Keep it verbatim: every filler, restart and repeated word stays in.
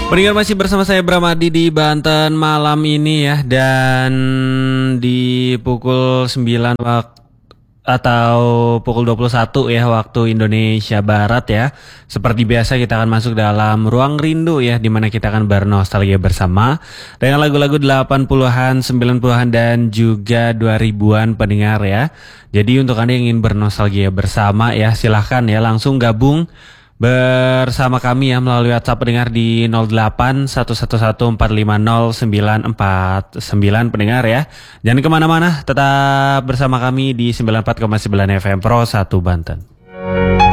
Pendengar masih bersama saya Bramadi di Banten malam ini ya, dan di pukul sembilan waktu atau pukul dua puluh satu ya waktu Indonesia Barat ya. Seperti biasa kita akan masuk dalam ruang rindu ya, di mana kita akan bernostalgia bersama dengan lagu-lagu delapan puluhan, sembilan puluhan dan juga dua ribuan pendengar ya. Jadi untuk Anda yang ingin bernostalgia bersama ya, silahkan ya langsung gabung bersama kami ya melalui WhatsApp pendengar di nol delapan satu satu satu empat lima nol sembilan empat sembilan pendengar ya. Jangan kemana-mana, tetap bersama kami di sembilan puluh empat koma sembilan F M Pro satu Banten.